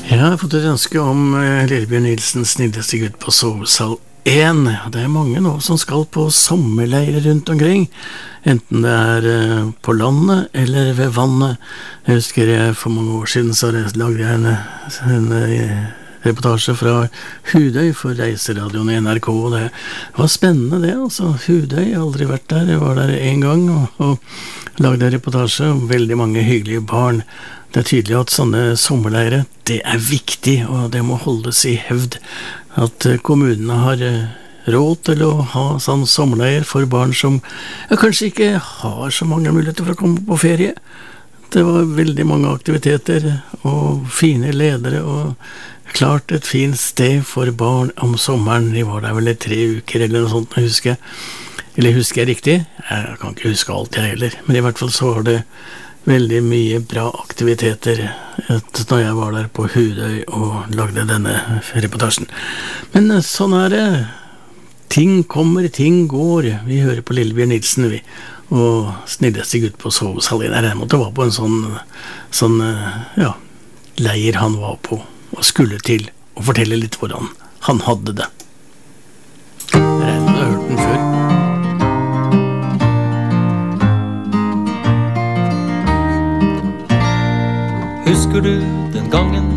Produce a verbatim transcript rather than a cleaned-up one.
Jeg har fått et ønske om eh, Lillebjørn Nilsens snilleste gutt på sovesal én. Det er mange nå som skal på sommerleire rundt omkring, enten det er eh, på landet eller ved vannet. Jeg husker jeg for mange år siden så lagde jeg en, en eh, reportasje fra Hudøy for reiseradioen i N R K. Det var spennende det, altså. Hudøy, jeg har aldri vært der. Jeg var der en gang og, og lagde en reportasje om veldig mange hyggelige barn. Det er tydelig at sånne sommerleire, det er viktig, og det må holdes i hevd. At kommunene har råd til å ha sånn sommerleir for barn som ja, kanskje ikke har så mange muligheter for å komme på ferie. Det var veldig mange aktiviteter og fine ledere, og klart et fint sted for barn om sommeren. De var der vel i tre uker eller noe sånt, husker jeg. Eller husker jeg riktig? Jeg kan ikke huske alt jeg heller, men i hvert fall så var det veldig mye bra aktiviteter når jeg var der på Hudøy og lagde denne reportasjen. Men sånn er det. Ting kommer, ting går. Vi hører på Lillebjørn Nilsen, vi. Og snilleste gutt på sovesal én. Jeg måtte være på en sånn, sånn ja, leir han var på, og skulle til å fortelle litt hvordan han hadde det. Jeg regner med du har hørt den før. Husker du den gangen